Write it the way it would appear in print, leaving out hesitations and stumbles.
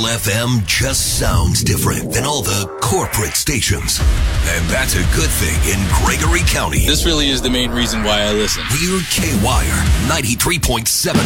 FM just sounds different than all the corporate stations. And that's a good thing in Gregory County. This really is the main reason why I listen. We're K-Wire 93.7.